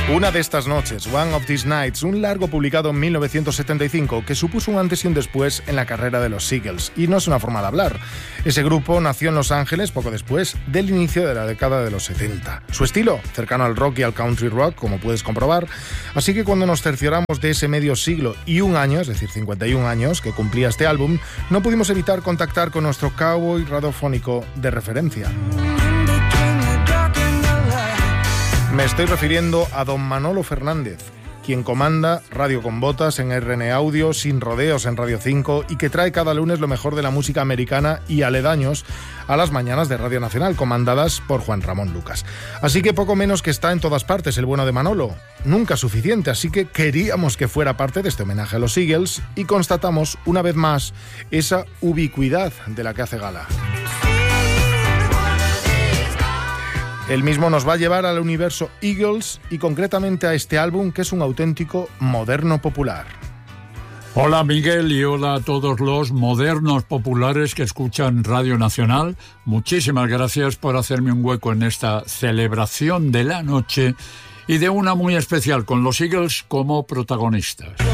Una de estas noches, One of These Nights, un largo publicado en 1975 que supuso un antes y un después en la carrera de los Eagles. Y no es una forma de hablar. Ese grupo nació en Los Ángeles poco después del inicio de la década de los 70. Su estilo, cercano al rock y al country rock, como puedes comprobar. Así que cuando nos cercioramos de ese medio siglo y un año, es decir, 51 años, que cumplía este álbum, no pudimos evitar contactar con nuestro cowboy radiofónico de referencia. Me estoy refiriendo a don Manolo Fernández, quien comanda Radio con Botas en RN Audio, Sin Rodeos en Radio 5 y que trae cada lunes lo mejor de la música americana y aledaños a las mañanas de Radio Nacional, comandadas por Juan Ramón Lucas. Así que poco menos que está en todas partes el bueno de Manolo. Nunca suficiente, así que queríamos que fuera parte de este homenaje a los Eagles y constatamos una vez más esa ubicuidad de la que hace gala. El mismo nos va a llevar al universo Eagles y concretamente a este álbum que es un auténtico moderno popular. Hola Miguel y hola a todos los modernos populares que escuchan Radio Nacional. Muchísimas gracias por hacerme un hueco en esta celebración de la noche y de una muy especial con los Eagles como protagonistas.